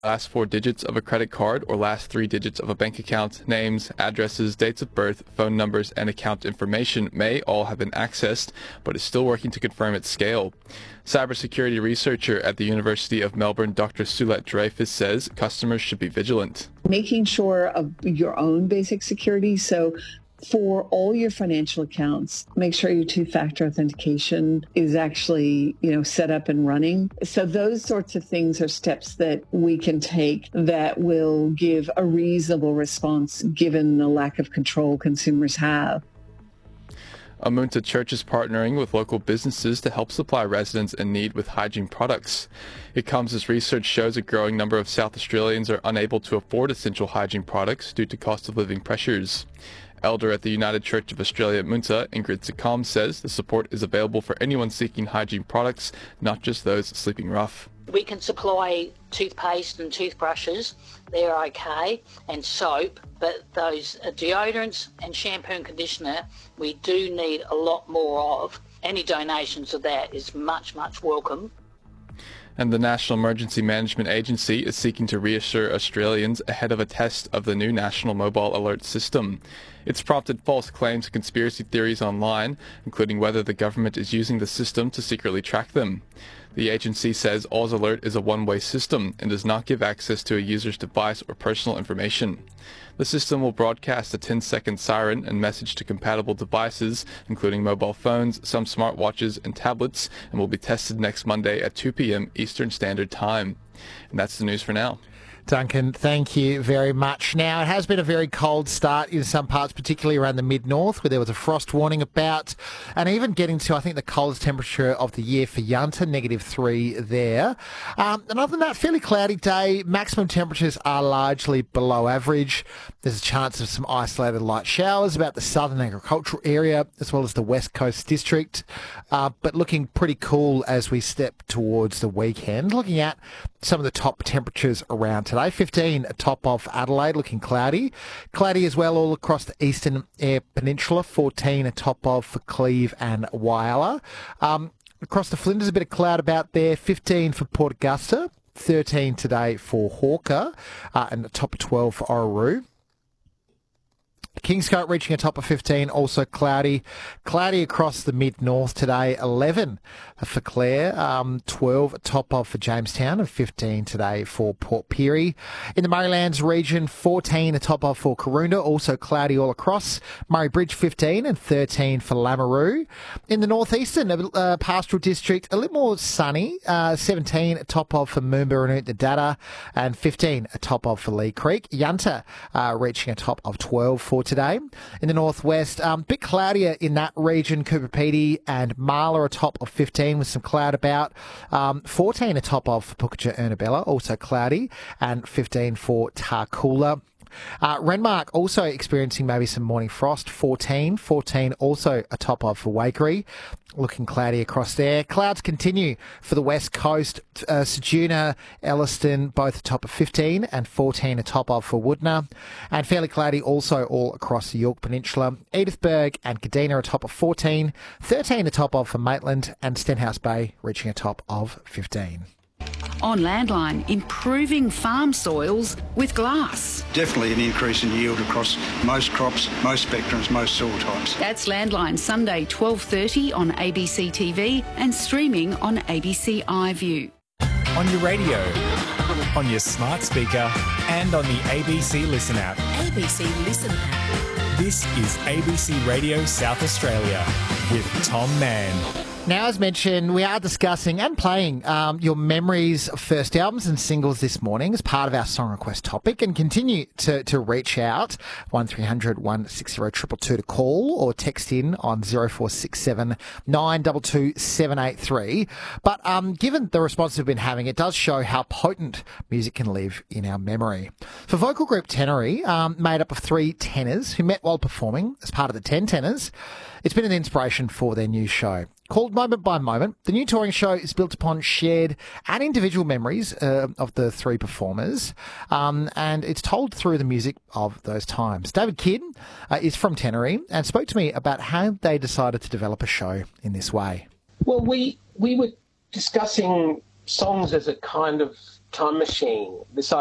last 4 digits of a credit card or last 3 digits of a bank account, names, addresses, dates of birth, phone numbers, and account information may all have been accessed, but is still working to confirm its scale. Cybersecurity researcher at the University of Melbourne, Dr. Sulet Dreyfus, says customers should be vigilant. Making sure of your own basic security. So for all your financial accounts, make sure your two-factor authentication is actually, set up and running. So those sorts of things are steps that we can take that will give a reasonable response given the lack of control consumers have. Amunta Church is partnering with local businesses to help supply residents in need with hygiene products. It comes as research shows a growing number of South Australians are unable to afford essential hygiene products due to cost of living pressures. Elder at the United Church of Australia Amunta, Ingrid Sakam, says the support is available for anyone seeking hygiene products, not just those sleeping rough. We can supply toothpaste and toothbrushes, they're okay, and soap, but those deodorants and shampoo and conditioner we do need a lot more of. Any donations of that is much, much welcome. And the National Emergency Management Agency is seeking to reassure Australians ahead of a test of the new National Mobile Alert System. It's prompted false claims and conspiracy theories online, including whether the government is using the system to secretly track them. The agency says Oz Alert is a one-way system and does not give access to a user's device or personal information. The system will broadcast a 10-second siren and message to compatible devices, including mobile phones, some smartwatches and tablets, and will be tested next Monday at 2 p.m. Eastern Standard Time. And that's the news for now. Duncan, thank you very much. Now, it has been a very cold start in some parts, particularly around the mid-north, where there was a frost warning about, and even getting to, I think, the coldest temperature of the year for Yunta, -3 there. And other than that, fairly cloudy day. Maximum temperatures are largely below average. There's a chance of some isolated light showers about the southern agricultural area, as well as the west coast district, but looking pretty cool as we step towards the weekend. Looking at some of the top temperatures around today. 15 atop of Adelaide, looking cloudy. Cloudy as well all across the eastern Eyre Peninsula. 14 atop of for Cleve and Whyalla. Across the Flinders, a bit of cloud about there. 15 for Port Augusta. 13 today for Hawker. And the top of 12 for Orroroo. Kingscote reaching a top of 15, also cloudy. Cloudy across the mid-north today, 11 for Clare, 12 top of for Jamestown, and 15 today for Port Pirie. In the Murraylands region, 14 top of for Karoonda, also cloudy all across. Murray Bridge, 15 and 13 for Lameroo. In the northeastern pastoral district, a little more sunny, 17 top of for Moomba and Ootnadatta, and 15 top of for Lee Creek. Yunta reaching a top of 12 for today. In the northwest, bit cloudier in that region. Cooper Pedy and Marla atop of 15 with some cloud about. 14 atop of for Pukaja Ernabella, also cloudy, and 15 for Tarcoola. Renmark also experiencing maybe some morning frost, 14 also a top of for Waikerie, looking cloudy across there. Clouds continue for the west coast, Ceduna, Elliston, both a top of 15 and 14 a top of for Woodner, and fairly cloudy also all across the York Peninsula. Edithburgh and Kadina a top of 14, 13 a top of for Maitland, and Stenhouse Bay reaching a top of 15. On Landline, improving farm soils with glass. Definitely an increase in yield across most crops, most spectrums, most soil types. That's Landline, Sunday 12:30 on ABC TV and streaming on ABC iView. On your radio, on your smart speaker and on the ABC Listen app. ABC Listen app. This is ABC Radio South Australia with Tom Mann. Now, as mentioned, we are discussing and playing your memories of first albums and singles this morning as part of our song request topic, and continue to reach out 1300 160 222 to call or text in on 0467 922 783. But given the response we've been having, it does show how potent music can live in our memory. For vocal group Tenoree, made up of 3 tenors who met while performing as part of the 10 Tenors, it's been an inspiration for their new show. Called Moment by Moment, the new touring show is built upon shared and individual memories of the 3 performers, and it's told through the music of those times. David Kidd is from Tenoree and spoke to me about how they decided to develop a show in this way. Well, we were discussing songs as a kind of time machine. This